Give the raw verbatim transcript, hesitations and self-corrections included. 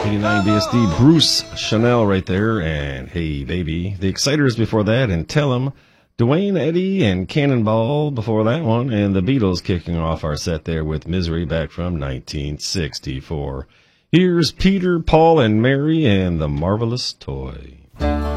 eighty-nine B S D, Bruce Chanel right there, and Hey Baby. The Exciters before that, and Tell 'Em. Dwayne Eddy and Cannonball before that one, and the Beatles kicking off our set there with Misery back from nineteen sixty-four. Here's Peter, Paul, and Mary and the Marvelous Toy.